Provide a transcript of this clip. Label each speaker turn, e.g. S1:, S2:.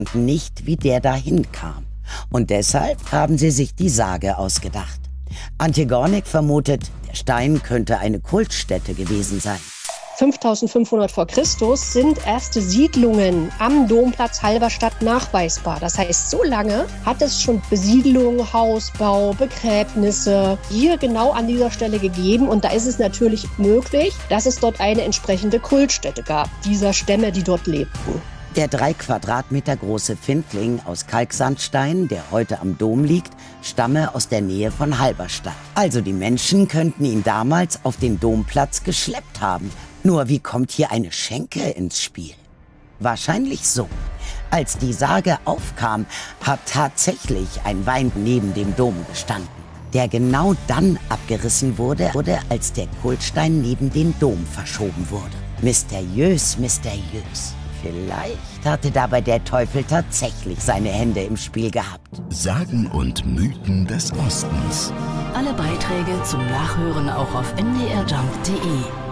S1: und nicht, wie der dahin kam. Und deshalb haben sie sich die Sage ausgedacht. Antigornik vermutet, der Stein könnte eine Kultstätte gewesen sein.
S2: 5500 vor Christus sind erste Siedlungen am Domplatz Halberstadt nachweisbar. Das heißt, so lange hat es schon Besiedlung, Hausbau, Begräbnisse hier genau an dieser Stelle gegeben. Und da ist es natürlich möglich, dass es dort eine entsprechende Kultstätte gab, dieser Stämme, die dort lebten.
S1: Der 3 Quadratmeter große Findling aus Kalksandstein, der heute am Dom liegt, stamme aus der Nähe von Halberstadt. Also die Menschen könnten ihn damals auf den Domplatz geschleppt haben. Nur wie kommt hier eine Schenke ins Spiel? Wahrscheinlich so. Als die Sage aufkam, hat tatsächlich ein Wein neben dem Dom gestanden, der genau dann abgerissen wurde, als der Kultstein neben den Dom verschoben wurde. Mysteriös, mysteriös. Vielleicht hatte dabei der Teufel tatsächlich seine Hände im Spiel gehabt.
S3: Sagen und Mythen des Ostens.
S4: Alle Beiträge zum Nachhören auch auf ndrjump.de.